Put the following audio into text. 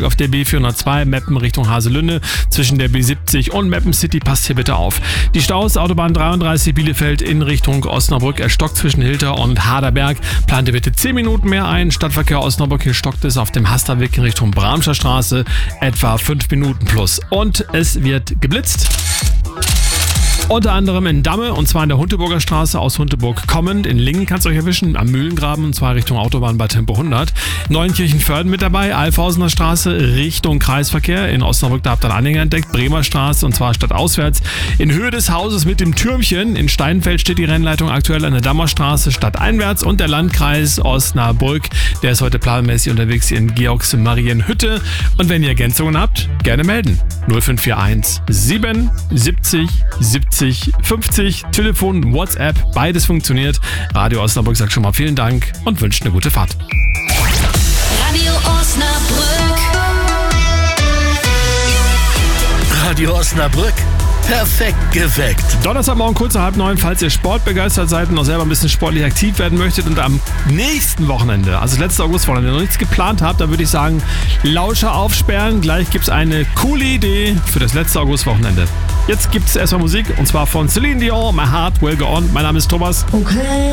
auf der B402 Meppen Richtung Haselünne zwischen der B70 und Meppen City. Passt hier bitte auf. Die Staus, Autobahn 33 Bielefeld in Richtung Osnabrück, stockt zwischen Hilter und Haderberg. Plant ihr bitte 10 Minuten mehr ein. Stadtverkehr Osnabrück, hier stockt es auf dem Hasterweg in Richtung Bramscher Straße etwa 5 Minuten plus. Und es wird geblitzt. Unter anderem in Damme, und zwar in der Hunteburger Straße aus Hunteburg kommend. In Lingen kannst du euch erwischen, am Mühlengraben, und zwar Richtung Autobahn bei Tempo 100. Neuenkirchen-Vörden mit dabei, Alfhausener Straße Richtung Kreisverkehr. In Osnabrück, da habt ihr einen Anhänger entdeckt. Bremer Straße, und zwar stadtauswärts. In Höhe des Hauses mit dem Türmchen. In Steinfeld steht die Rennleitung aktuell an der Dammer Straße stadteinwärts. Und der Landkreis Osnabrück, der ist heute planmäßig unterwegs in Georgs-Marienhütte. Und wenn ihr Ergänzungen habt, gerne melden. 0541 77 70 50, Telefon, WhatsApp, beides funktioniert. Radio Osnabrück sagt schon mal vielen Dank und wünscht eine gute Fahrt. Radio Osnabrück. Radio Osnabrück. Perfekt geweckt. Donnerstagmorgen kurz nach 8:30, falls ihr sportbegeistert seid und noch selber ein bisschen sportlich aktiv werden möchtet und am nächsten Wochenende, also das letzte Augustwochenende, noch nichts geplant habt, dann würde ich sagen, Lauscher aufsperren. Gleich gibt es eine coole Idee für das letzte Augustwochenende. Jetzt gibt es erstmal Musik, und zwar von Celine Dion, My Heart Will Go On. Mein Name ist Thomas. Okay.